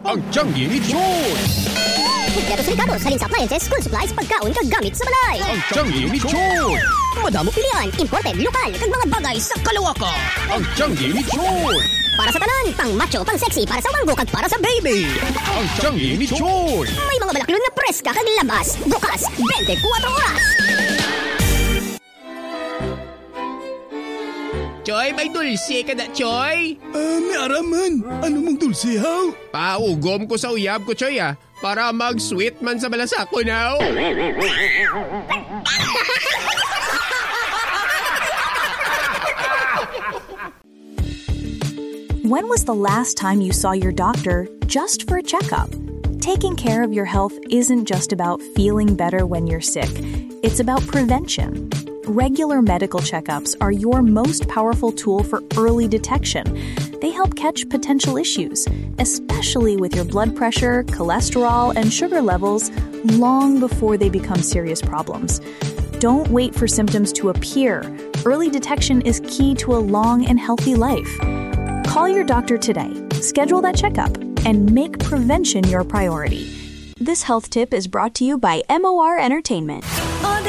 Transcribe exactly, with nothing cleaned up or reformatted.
Ang Tianggi ni Chon! Kompleto sa Ricardo, Salin's Appliances, school supplies, pagkaon, kagamit sa balay. Ang Tianggi ni Chon! Madamo pilian, imported, lokal, kag mga bagay sa kalawakan. Ang Tianggi ni Chon! Para sa tanan, pang macho, pang sexy, para sa wanggo, kag para sa baby. Ang Tianggi ni Chon! May mga balaklon na preska kag labas, bukas, twenty-four oras. Choy, may dulce ka na, Choy? Ah, may araman. Ano mong dulce, haw? Paugom ko sa uyab ko, Choy, ah. Para mag-sweet man sa balasako na. When was the last time you saw your doctor just for a checkup? Taking care of your health isn't just about feeling better when you're sick. It's about prevention. Regular medical checkups are your most powerful tool for early detection. They help catch potential issues, especially with your blood pressure, cholesterol, and sugar levels, long before they become serious problems. Don't wait for symptoms to appear. Early detection is key to a long and healthy life. Call your doctor today, schedule that checkup, and make prevention your priority. This health tip is brought to you by M O R Entertainment.